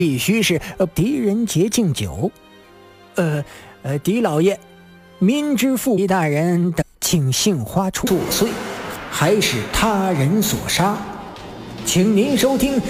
必须是狄仁杰敬酒。狄老爷，民知傅狄大人的请杏花作祟，还是他人所杀？请您收听